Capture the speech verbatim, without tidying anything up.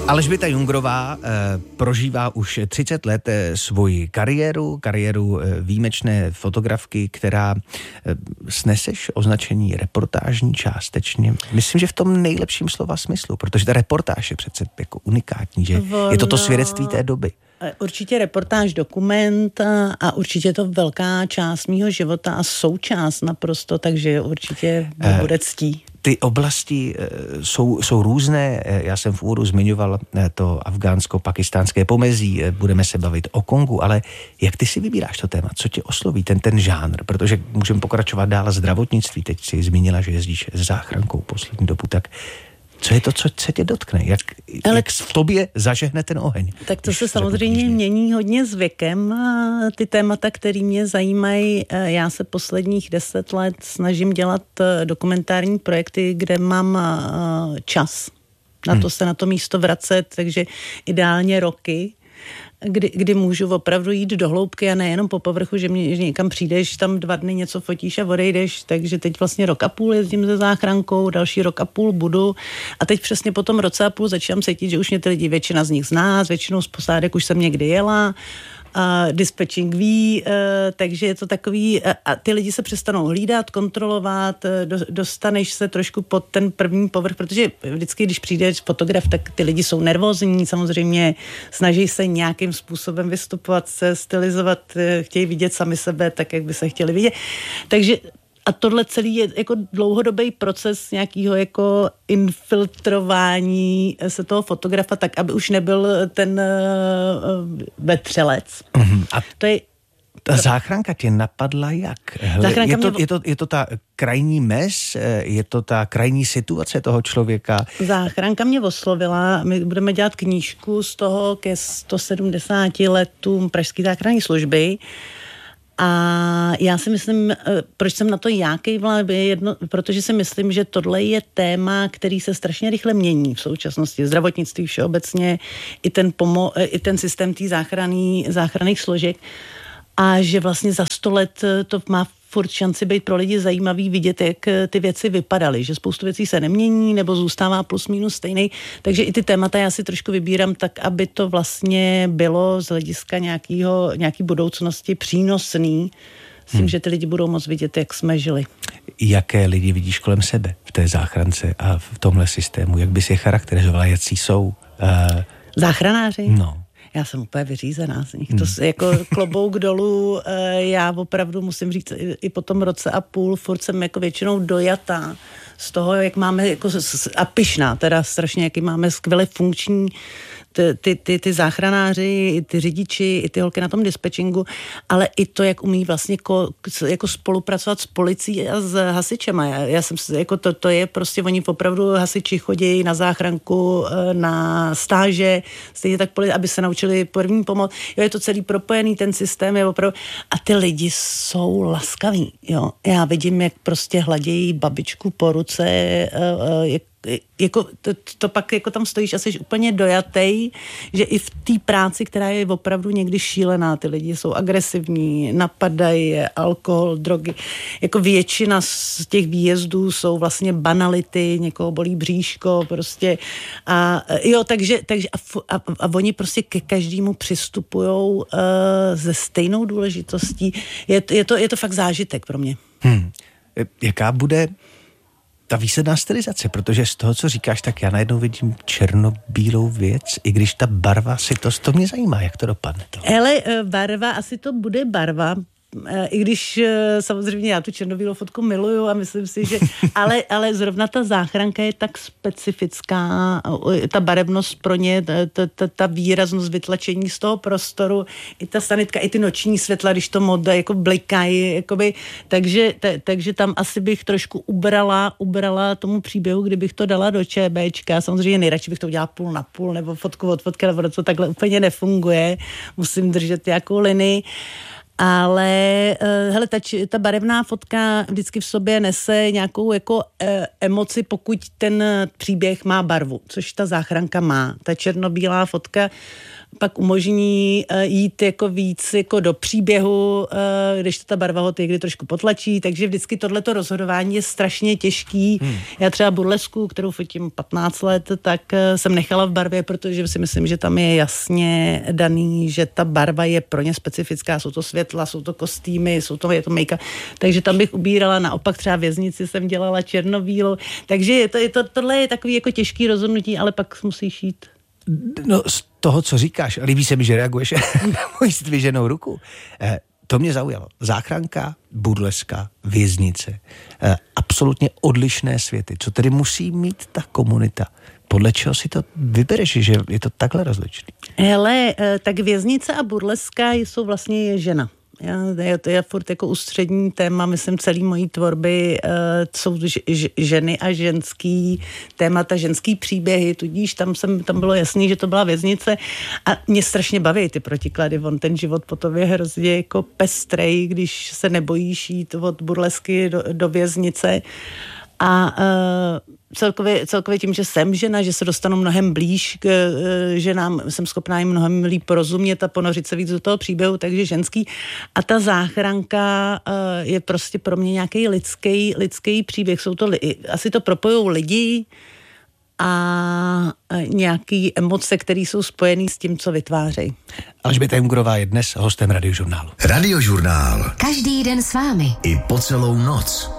Alžběta Jungrová eh, prožívá už třicet let eh, svoji kariéru, kariéru eh, výjimečné fotografky, která eh, sneseš označení reportážní částečně. Myslím, že v tom nejlepším slova smyslu, protože ta reportáž je přece jako unikátní, že ono... je to to svědectví té doby. Určitě reportáž, dokument a určitě je to velká část mýho života a součást naprosto, takže určitě bude ctí. Ty oblasti jsou, jsou různé, já jsem v úvodu zmiňoval to afgánsko-pakistánské pomezí, budeme se bavit o Kongu, ale jak ty si vybíráš to téma, co tě osloví, ten, ten žánr, protože můžeme pokračovat dál zdravotnictví, teď si zmínila, že jezdíš s záchrankou poslední dobu, tak co je to, co se tě dotkne? Jak, Ale jak v tobě zažehne ten oheň? Tak to se samozřejmě mění hodně s věkem. A ty témata, které mě zajímají, já se posledních deset let snažím dělat dokumentární projekty, kde mám čas na to se na to místo vracet, takže ideálně roky. Kdy, kdy můžu opravdu jít do hloubky a nejenom po povrchu, že, mě, že někam přijdeš, tam dva dny něco fotíš a odejdeš, takže teď vlastně rok a půl jezdím se záchrankou, další rok a půl budu a teď přesně po tom roce a půl začínám cítit, že už mě ty lidi, většina z nich zná, s většinou z posádek už jsem někdy jela, Uh, dispatching ví, uh, takže je to takový, uh, a ty lidi se přestanou hlídat, kontrolovat, uh, do, dostaneš se trošku pod ten první povrch, protože vždycky, když přijde fotograf, tak ty lidi jsou nervózní, samozřejmě snaží se nějakým způsobem vystupovat, se stylizovat, uh, chtějí vidět sami sebe tak, jak by se chtěli vidět. Takže a tohle celý je jako dlouhodobý proces nějakého jako infiltrování se toho fotografa tak, aby už nebyl ten uh, vetřelec. Mm-hmm. A to je... Ta záchranka tě napadla jak? Hele, je, to, mě... je, to, je to ta krajní mez? Je to ta krajní situace toho člověka? Záchranka mě oslovila. My budeme dělat knížku z toho ke sto sedmdesáti letům pražské záchranné služby. A já si myslím, proč jsem na to já kejvla, jedno, protože si myslím, že tohle je téma, který se strašně rychle mění v současnosti. Zdravotnictví všeobecně, i ten, pomo, i ten systém té záchranných složek. A že vlastně za sto let to má furt šanci být pro lidi zajímavý vidět, jak ty věci vypadaly, že spoustu věcí se nemění nebo zůstává plus minus stejný, takže i ty témata já si trošku vybírám tak, aby to vlastně bylo z hlediska nějakýho, nějaký budoucnosti přínosný. Myslím, hmm. že ty lidi budou moc vidět, jak jsme žili. Jaké lidi vidíš kolem sebe v té záchrance a v tomhle systému? Jak bys je charakterizovala, jací jsou? Uh... Záchranáři? No. Já jsem úplně vyřízená z nich. Hmm. To jako klobouk dolů, já opravdu musím říct, i po tom roce a půl furt jsem jako většinou dojatá z toho, jak máme jako a pyšná, teda strašně, jaký máme skvěle funkční ty, ty, ty, ty záchranáři, i ty řidiči, i ty holky na tom dispatchingu, ale i to, jak umí vlastně ko, jako spolupracovat s policií a s hasičema. Já, já jsem jako to, to je prostě, oni opravdu hasiči chodí na záchranku, na stáže, stejně tak policie, aby se naučili první pomoc. Jo, je to celý propojený, ten systém je opravdu, a ty lidi jsou laskaví, jo. Já vidím, jak prostě hladějí babičku po ruce, jak jako to, to pak jako tam stojíš a jsi úplně dojatej, že i v té práci, která je opravdu někdy šílená, ty lidi jsou agresivní, napadají, alkohol, drogy, jako většina z těch výjezdů jsou vlastně banality, někoho bolí bříško, prostě a jo, takže, takže a, a, a oni prostě ke každému přistupujou uh, se stejnou důležitostí. Je, je, to, je to fakt zážitek pro mě. Hmm. Jaká bude ta výsledná stylizace, protože z toho, co říkáš, tak já najednou vidím černobílou věc, i když ta barva si to, to mě zajímá, jak to dopadne. To. Hele, barva, asi to bude barva, i když samozřejmě já tu černobílou fotku miluju a myslím si, že ale, ale zrovna ta záchranka je tak specifická, ta barevnost pro ně, ta, ta, ta výraznost vytlačení z toho prostoru, i ta sanitka, i ty noční světla, když to moda jako blikají, jakoby, takže, ta, takže tam asi bych trošku ubrala, ubrala tomu příběhu, kdybych to dala do ČBčka. Samozřejmě nejradši bych to udělala půl na půl, nebo fotku od fotky, nebo to takhle úplně nefunguje. Musím držet nějakou linii. Ale hele, ta, ta barevná fotka vždycky v sobě nese nějakou jako e, emoci, pokud ten příběh má barvu, což ta záchranka má. Ta černobílá fotka pak umožní uh, jít jako víc jako do příběhu, uh, když to ta barva ho někdy trošku potlačí, takže vždycky tohleto rozhodování je strašně těžký. Hmm. Já třeba burlesku, kterou fotím patnáct let, tak uh, jsem nechala v barvě, protože si myslím, že tam je jasně daný, že ta barva je pro ně specifická, jsou to světla, jsou to kostýmy, jsou to, je to make-up, takže tam bych ubírala, naopak třeba Věznici jsem dělala černobílou, takže je to, je to, tohle je takový jako těžký rozhodnutí, ale pak musíš jít. No z toho, co říkáš, líbí se mi, že reaguješ na moji zdviženou ruku. Eh, to mě zaujalo. Záchranka, burleska, Věznice. Eh, absolutně odlišné světy. Co tedy musí mít ta komunita? Podle čeho si to vybereš, že je to takhle rozličný? Hele, eh, tak Věznice a burleska jsou vlastně je žena. Já, to je furt jako ústřední téma, myslím, celý mojí tvorby uh, jsou ž, ženy a ženský témata, ženský příběhy, tudíž tam, jsem, tam bylo jasný, že to byla Věznice a mě strašně baví ty protiklady, on ten život potom je hrozně jako pestrej, když se nebojíš jít od burlesky do, do Věznice a uh, celkově, celkově tím, že jsem žena, že se dostanu mnohem blíž k uh, ženám, jsem schopná jim mnohem líp porozumět a ponořit se víc do toho příběhu, takže ženský. A ta záchranka uh, je prostě pro mě nějaký lidský, lidský příběh. Jsou to, li- asi to propojou lidi a uh, nějaký emoce, které jsou spojený s tím, co vytvářejí. Alžběta Jungerová je dnes hostem Radiožurnálu. Radiožurnál. Každý den s vámi. I po celou noc.